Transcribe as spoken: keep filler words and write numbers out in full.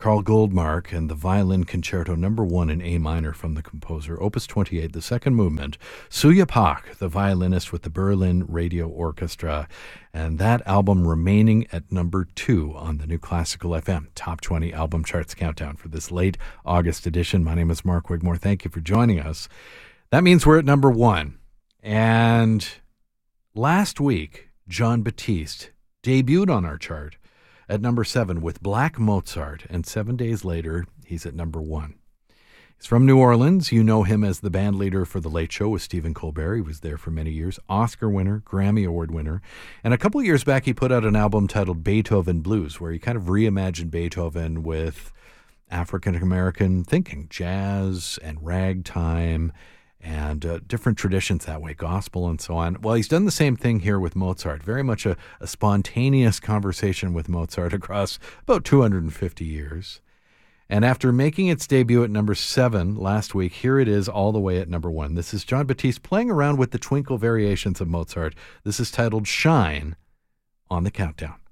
Carl Goldmark and the Violin Concerto number one in A minor from the composer, Opus twenty-eight, the second movement. Suya Pak, the violinist with the Berlin Radio Orchestra, and that album remaining at number two on the New Classical F M Top twenty Album Charts Countdown for this late August edition. My name is Mark Wigmore. Thank you for joining us. That means we're at number one. And last week, Jon Batiste debuted on our chart at number seven with Black Mozart, and seven days later, he's at number one. He's from New Orleans. You know him as the band leader for The Late Show with Stephen Colbert. He was there for many years. Oscar winner, Grammy Award winner. And a couple of years back, he put out an album titled Beethoven Blues, where he kind of reimagined Beethoven with African-American thinking, jazz and ragtime, and uh, different traditions that way, gospel and so on. Well, he's done the same thing here with Mozart, very much a, a spontaneous conversation with Mozart across about two hundred fifty years. And after making its debut at number seven last week, here it is all the way at number one. This is Jon Batiste playing around with the twinkle variations of Mozart. This is titled Shine on the Countdown.